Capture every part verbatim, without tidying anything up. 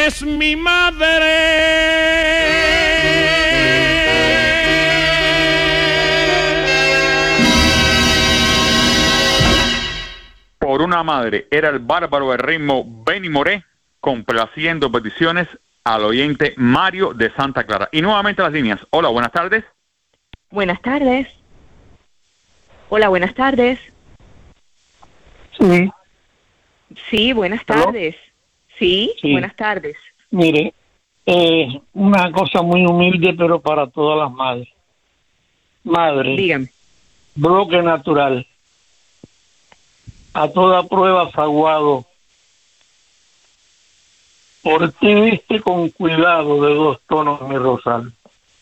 es mi madre. Por una madre, era el bárbaro del ritmo Benny Moré, complaciendo peticiones al oyente Mario de Santa Clara. Y nuevamente las líneas. Hola, buenas tardes. Buenas tardes. Hola, buenas tardes. Sí. Sí, buenas ¿Aló? tardes. Sí, Sí. buenas tardes. Mire, eh, una cosa muy humilde, pero para todas las madres. Madre, Dígame. bloque natural. A toda prueba fraguado. Por ti viste con cuidado de dos tonos mi rosal.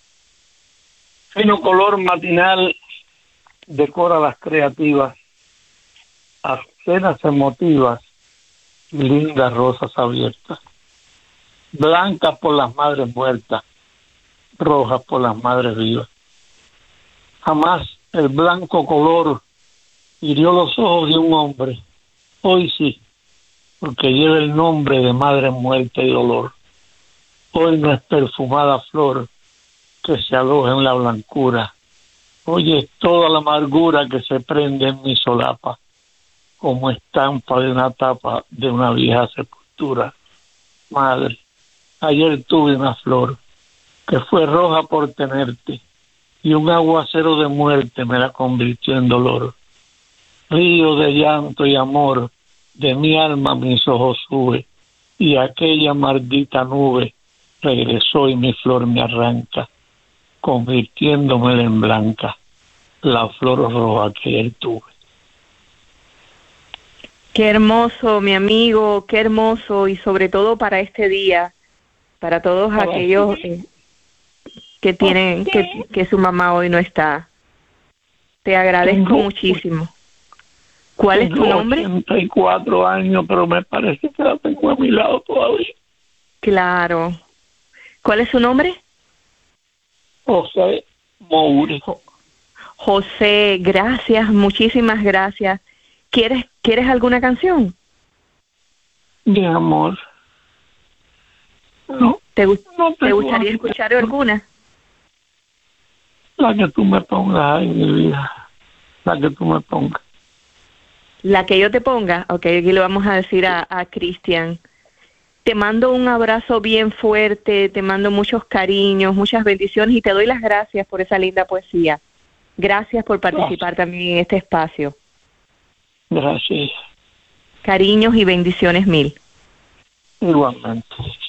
Fino color matinal decora las creativas. Acenas emotivas y lindas rosas abiertas. Blancas por las madres muertas, rojas por las madres vivas. Jamás el blanco color hirió los ojos de un hombre. Hoy sí, porque lleva el nombre de madre muerta y dolor. Hoy no es perfumada flor que se aloja en la blancura. Hoy es toda la amargura que se prende en mi solapa, como estampa de una tapa de una vieja sepultura. Madre, ayer tuve una flor que fue roja por tenerte, y un aguacero de muerte me la convirtió en dolor. Río de llanto y amor, de mi alma mis ojos sube, y aquella maldita nube regresó y mi flor me arranca, convirtiéndome en blanca, la flor roja que ayer tuve. Qué hermoso, mi amigo, qué hermoso, y sobre todo para este día, para todos Para aquellos eh, que tienen, que, que su mamá hoy no está. Te agradezco Tengo- muchísimo. ¿Cuál es tu Tengo nombre? ochenta y cuatro años, pero me parece que la tengo a mi lado todavía. Claro. ¿Cuál es su nombre? José Moure. José, gracias, muchísimas gracias. ¿Quieres, ¿quieres alguna canción? Mi amor. No, ¿Te, gu- no ¿te tengo gustaría amiga. escuchar alguna? La que tú me pongas, ay, mi vida. La que tú me pongas. La que yo te ponga. Ok, aquí le vamos a decir a, a Cristian. Te mando un abrazo bien fuerte, te mando muchos cariños, muchas bendiciones y te doy las gracias por esa linda poesía. Gracias por participar también en este espacio. Gracias. Cariños y bendiciones mil. Igualmente.